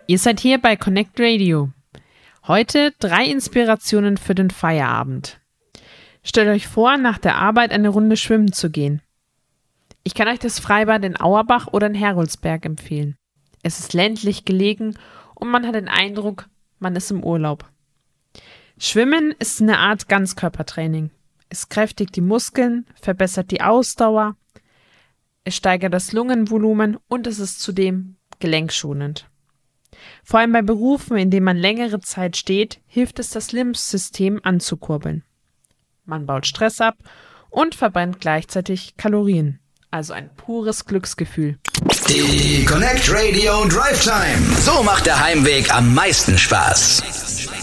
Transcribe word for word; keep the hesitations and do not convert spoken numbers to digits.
Ihr seid hier bei Connect Radio. Heute drei Inspirationen für den Feierabend. Stellt euch vor, nach der Arbeit eine Runde schwimmen zu gehen. Ich kann euch das Freibad in Auerbach oder in Heroldsberg empfehlen. Es ist ländlich gelegen und man hat den Eindruck, man ist im Urlaub. Schwimmen ist eine Art Ganzkörpertraining. Es kräftigt die Muskeln, verbessert die Ausdauer, es steigert das Lungenvolumen und es ist zudem gelenkschonend. Vor allem bei Berufen, in denen man längere Zeit steht, hilft es, das Lymphsystem anzukurbeln. Man baut Stress ab und verbrennt gleichzeitig Kalorien. Also ein pures Glücksgefühl. Die Connect Radio Drive Time. So macht der Heimweg am meisten Spaß.